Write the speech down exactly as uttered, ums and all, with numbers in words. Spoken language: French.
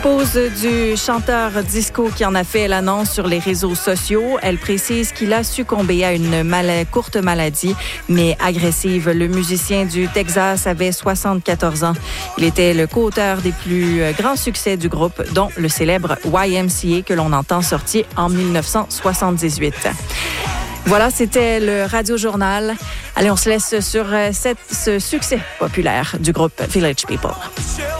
Pose du chanteur disco qui en a fait l'annonce sur les réseaux sociaux. Elle précise qu'il a succombé à une mal- courte maladie, mais agressive. Le musicien du Texas avait soixante-quatorze ans. Il était le co-auteur des plus grands succès du groupe, dont le célèbre Y M C A que l'on entend sorti en dix-neuf cent soixante-dix-huit. Voilà, c'était le Radio Journal. Allez, on se laisse sur cette, ce succès populaire du groupe Village People.